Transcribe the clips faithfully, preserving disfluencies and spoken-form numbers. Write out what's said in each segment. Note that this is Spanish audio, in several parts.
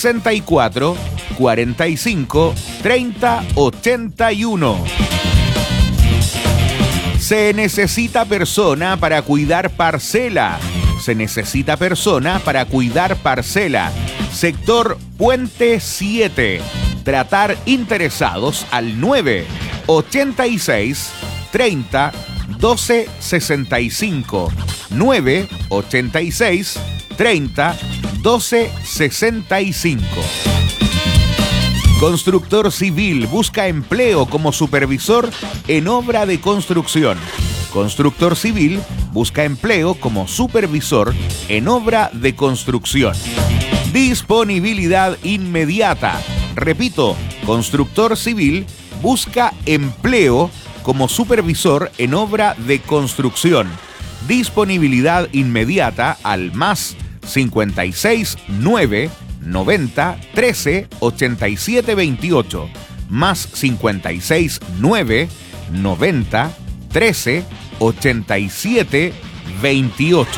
sesenta y cuatro, cuarenta y cinco, treinta, ochenta y uno. Se necesita persona para cuidar parcela. Se necesita persona para cuidar parcela. Sector Puente siete. Tratar interesados al nueve ochenta y seis, treinta, doce, sesenta y cinco. nueve ochenta y seis, treinta, doce, sesenta y cinco. Constructor civil busca empleo como supervisor en obra de construcción. Constructor civil busca empleo como supervisor en obra de construcción. Disponibilidad inmediata. Repito, constructor civil busca empleo como supervisor en obra de construcción. Disponibilidad inmediata al más cincuenta y seis, nueve, noventa, trece, ochenta y siete, veintiocho. Más cincuenta y seis, nueve, noventa, trece, ochenta y siete, veintiocho.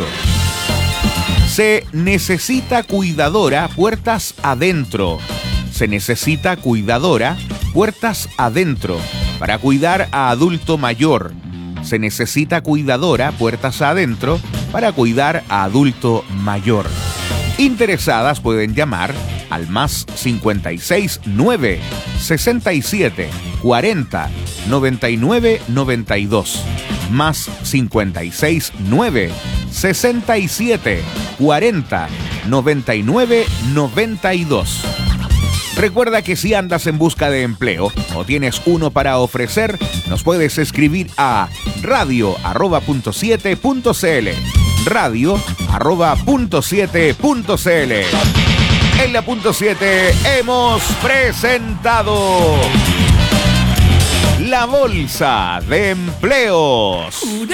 Se necesita cuidadora puertas adentro. Se necesita cuidadora puertas adentro para cuidar a adulto mayor. Se necesita cuidadora puertas adentro para cuidar a adulto mayor. Interesadas pueden llamar al más cincuenta y seis, nueve, sesenta y siete, cuarenta, noventa y nueve, noventa y dos. Más cincuenta y seis, nueve, sesenta y siete, cuarenta, noventa y nueve, noventa y dos. Recuerda que si andas en busca de empleo o tienes uno para ofrecer, nos puedes escribir a radio arroba punto siete punto cl. radio arroba punto siete punto cl. En la punto siete hemos presentado la Bolsa de Empleos.